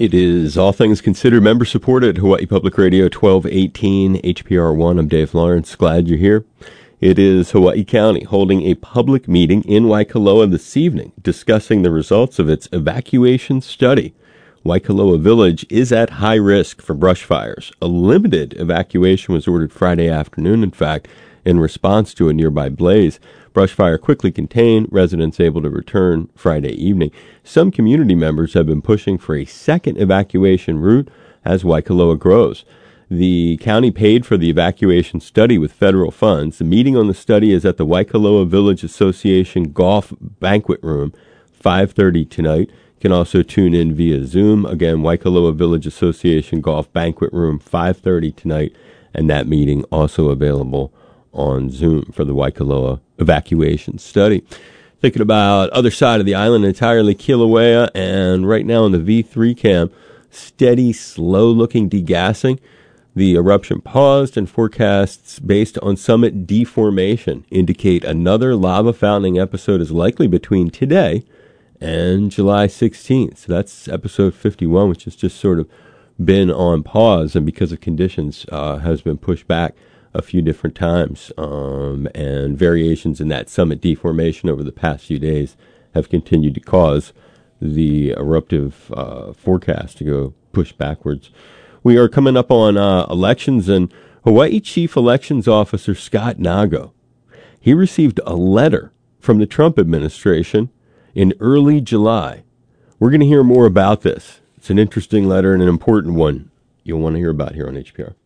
It is All Things Considered, member supported, Hawaii Public Radio 1218 HPR1. I'm Dave Lawrence. Glad you're here. It is Hawaii County holding a public meeting in Waikoloa this evening discussing the results of its evacuation study. Waikoloa Village is at high risk for brush fires. A limited evacuation was ordered Friday afternoon, in fact, in response to a nearby blaze. Brush fire quickly contained, residents able to return Friday evening. Some community members have been pushing for a second evacuation route as Waikoloa grows. The county paid for the evacuation study with federal funds. The meeting on the study is at the Waikoloa Village Association Golf Banquet Room, 5:30 tonight. You can also tune in via Zoom. Again, Waikoloa Village Association Golf Banquet Room, 5:30 tonight, and that meeting also available on Zoom for the Waikoloa evacuation study. Thinking about other side of the island entirely, Kilauea, and right now in the V3 cam, steady, slow-looking degassing. The eruption paused, and forecasts based on summit deformation indicate another lava fountaining episode is likely between today and July 16th. So that's episode 51, which has just sort of been on pause, and because of conditions has been pushed back a few different times, and variations in that summit deformation over the past few days have continued to cause the eruptive forecast to go push backwards. We are coming up on elections, and Hawaii Chief Elections Officer Scott Nago, he received a letter from the Trump administration in early July. We're going to hear more about this. It's an interesting letter and an important one you'll want to hear about here on HPR.